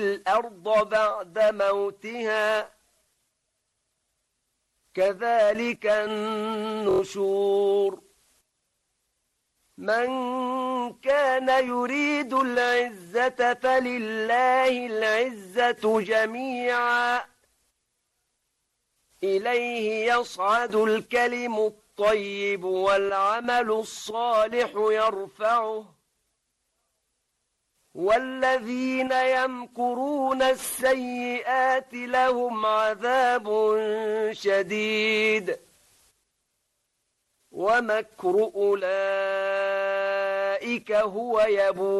الأرض بعد موتها كذلك النشور من كان يريد العزة فلله العزة جميعا إليه يصعد الكلم الطيب والعمل الصالح يرفعه والذين يمكرون السيئات لهم عذاب شديد ومكر أولئك هو يبور